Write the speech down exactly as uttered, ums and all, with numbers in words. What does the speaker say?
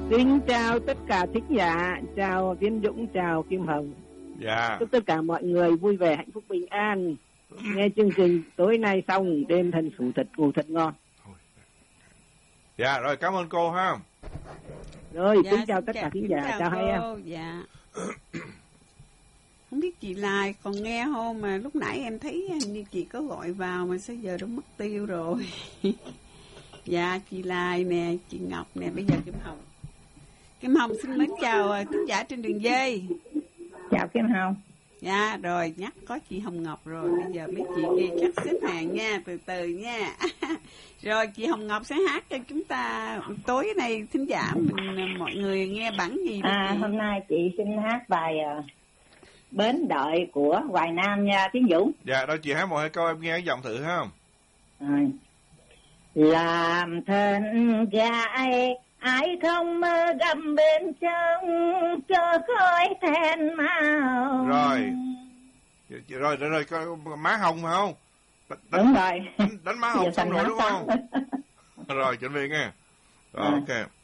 Xin chào tất cả thính giả, chào Tiến Dũng, chào Kim Hồng. Dạ. Chúc tất cả mọi người vui vẻ, hạnh phúc, bình an. Nghe chương trình tối nay xong, đêm thần sủ thật, ngủ thật ngon. Dạ, rồi cảm ơn cô ha. Rồi, Dạ, kính chào tất chào, cả thính giả, chào, chào hai em. Dạ. Không biết chị Lai còn nghe không, mà lúc nãy em thấy như chị có gọi vào mà sao giờ đã mất tiêu rồi. Dạ, chị Lai nè, chị Ngọc nè, bây giờ Kim Hồng. Kim Hồng xin mến chào thính giả trên đường dây. Chào Kim Hồng. Dạ, rồi nhắc có chị Hồng Ngọc rồi, bây giờ mấy chị kia chắc xếp hàng nha, từ từ nha. Rồi chị Hồng Ngọc sẽ hát cho chúng ta tối nay thính giả mình, mọi người nghe bản gì đó. À, chị? hôm nay chị xin hát bài uh, Bến Đợi của Hoài Nam nha Tiến Dũng. Dạ, đó chị hát một hai câu em nghe cái giọng thử ha. À, làm thân gái ai không mơ gầm bên trong cho khói then màu. Rồi. Rồi, rồi, rồi, rồi má hồng phải không? Đánh, Đúng rồi. Đánh, đánh má hồng xong rồi đúng không? Rồi, chuẩn bị nghe. Rồi, à. ok.